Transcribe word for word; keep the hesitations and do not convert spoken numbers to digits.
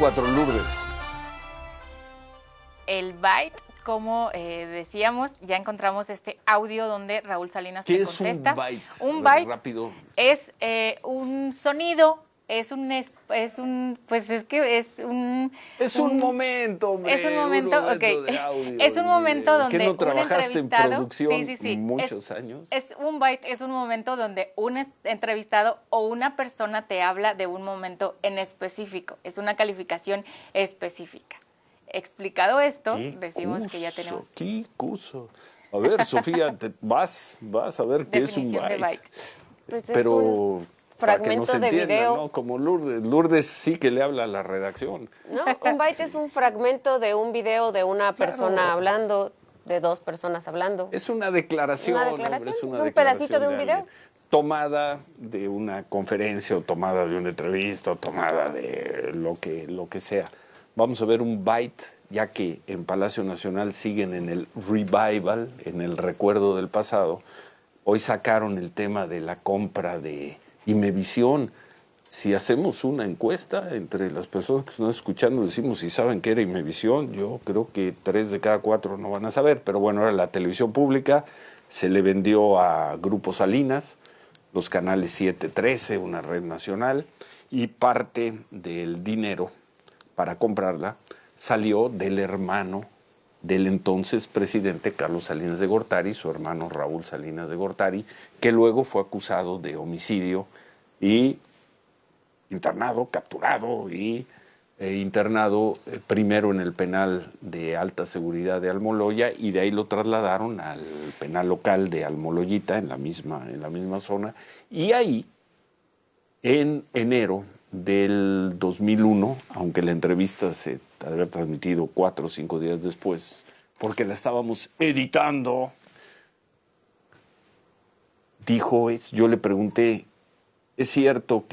cuatro, Lourdes. El byte, como eh, decíamos, ya encontramos este audio donde Raúl Salinas ¿Qué te es contesta. un byte? Un A ver, byte rápido. es eh, un sonido, es un, es, es un, pues es que es un... Es un, un momento, hombre. Es un momento, un momento ok. de audio Es un momento video. donde ¿Qué no un trabajaste en entrevistado... producción sí, sí, sí. muchos es, años? Es un byte, es un momento donde un entrevistado o una persona te habla de un momento en específico. Es una calificación específica. Explicado esto, decimos cuso, que ya tenemos... ¡Qué curso! A ver, Sofía, te vas, vas a ver qué es un byte. De byte. Pues Pero es un para que nos fragmento de entiendan, video. ¿no? Como Lourdes. Lourdes sí que le habla a la redacción. No, un byte sí. Es un fragmento de un video de una persona Claro. hablando, de dos personas hablando. Es una declaración. Una declaración, hombre, es, una es un declaración pedacito de un de video. Alguien. Tomada de una conferencia o tomada de una entrevista o tomada de lo que, lo que sea. Vamos a ver un byte, ya que en Palacio Nacional siguen en el revival, en el recuerdo del pasado. Hoy sacaron el tema de la compra de Imevisión. Si hacemos una encuesta entre las personas que están escuchando, decimos si saben qué era Imevisión, yo creo que tres de cada cuatro no van a saber, pero bueno, ahora la televisión pública se le vendió a Grupo Salinas, los canales siete trece, una red nacional, y parte del dinero para comprarla salió del hermano del entonces presidente Carlos Salinas de Gortari, su hermano Raúl Salinas de Gortari, que luego fue acusado de homicidio y internado, capturado y eh, internado eh, primero en el penal de alta seguridad de Almoloya y de ahí lo trasladaron al penal local de Almoloyita en la misma, en la misma zona. Y ahí, en enero del dos mil uno, aunque la entrevista se haber transmitido cuatro o cinco días después, porque la estábamos editando, dijo, yo le pregunté, ¿es cierto que